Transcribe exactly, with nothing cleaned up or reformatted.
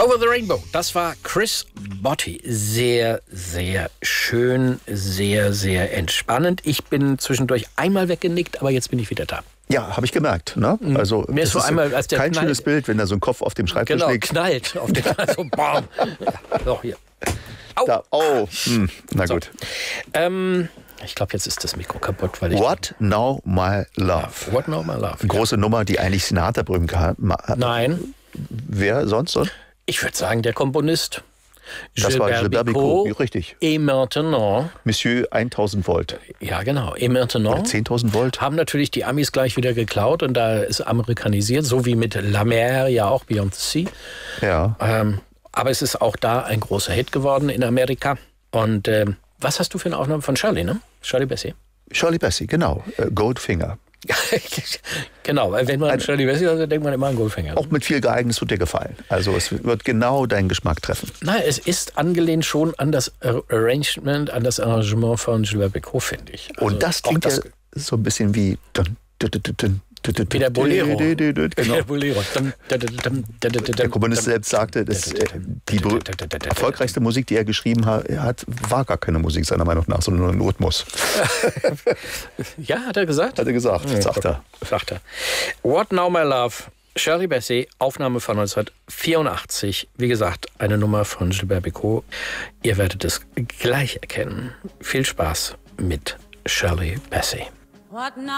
Over the Rainbow, das war Chris Botti. Sehr, sehr schön, sehr, sehr entspannend. Ich bin zwischendurch einmal weggenickt, aber jetzt bin ich wieder da. Ja, habe ich gemerkt. Ne? Also Mir ist so ist einmal, als der kein knallt, schönes Bild, wenn da so ein Kopf auf dem Schreibtisch genau, liegt. knallt auf den so bam. Ja, so, hier. Au. Da, oh, hm, na So. gut. Ähm, ich glaube, jetzt ist das Mikro kaputt, weil ich... What Now My Love. What Now My Love. Große Nummer, die eigentlich Sinatra berühmt gehabt hat. Nein, Wer sonst? So? ich würde sagen, der Komponist. Das war Gilbert Bécaud, richtig. Et maintenant. Monsieur tausend Volt. Ja, genau. Et maintenant. Oder zehntausend Volt. Haben natürlich die Amis gleich wieder geklaut und da ist amerikanisiert, so wie mit La Mer ja auch Beyond the Sea. Ja. Ähm, aber es ist auch da ein großer Hit geworden in Amerika. Und ähm, was hast du für eine Aufnahme von Shirley, ne? Shirley Bassey. Shirley Bassey, genau. Äh, Goldfinger. Genau, weil wenn man an Shirley Bassey hört, denkt man immer an Goldfinger. Auch mit viel Geeignis wird dir gefallen. Also es wird genau deinen Geschmack treffen. Nein, es ist angelehnt schon an das Arrangement, an das Arrangement von Gilbert Bécaud, finde ich. Also und das auch klingt das, ja so ein bisschen wie... Wie der Bolero. Genau. Der Bolero. Der Komponist selbst sagte, dass äh, die berü- erfolgreichste Musik, die er geschrieben ha- hat, war gar keine Musik seiner Meinung nach, sondern nur ein Rhythmus. Ja, hat er gesagt? Hat er gesagt, sagt er. Sagt er. What Now My Love, Shirley Bassey, Aufnahme von neunzehnhundertvierundachtzig. Wie gesagt, eine Nummer von Gilbert Bécaud. Ihr werdet es gleich erkennen. Viel Spaß mit Shirley Bassey. What now?